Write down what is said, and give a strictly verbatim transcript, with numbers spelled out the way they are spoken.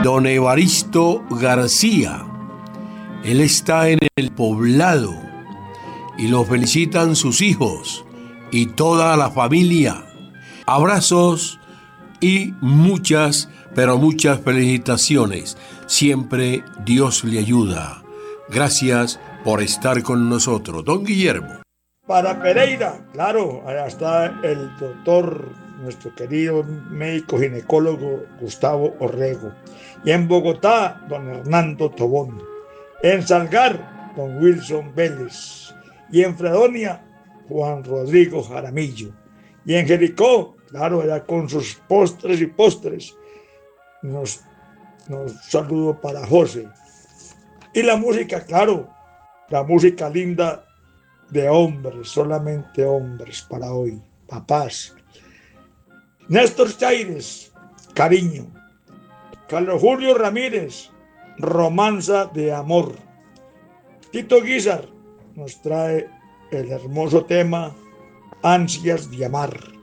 don Evaristo García. Él está en el Poblado y lo felicitan sus hijos y toda la familia. Abrazos y muchas, pero muchas felicitaciones. Siempre Dios le ayuda. Gracias por estar con nosotros, don Guillermo. Para Pereira, claro, allá está el doctor, nuestro querido médico ginecólogo Gustavo Orrego. Y en Bogotá, don Hernando Tobón. En Salgar, don Wilson Vélez. Y en Fredonia, Juan Rodrigo Jaramillo. Y en Jericó, claro, allá con sus postres y postres, nos, nos saludo para José. Y la música, claro, la música linda de hombres, solamente hombres para hoy, papás. Néstor Chaires, Cariño. Carlos Julio Ramírez, Romanza de Amor. Tito Guizar nos trae el hermoso tema Ansias de Amar.